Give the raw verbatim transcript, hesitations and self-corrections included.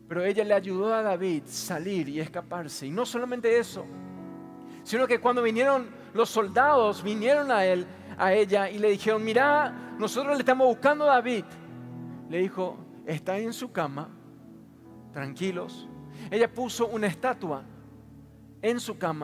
Pero ella le ayudó a David salir y escaparse. Y no solamente eso, sino que cuando vinieron los soldados, vinieron a él, a ella y le dijeron, mira, nosotros le estamos buscando a David. Le dijo, está en su cama, tranquilos. Ella puso una estatua en su cama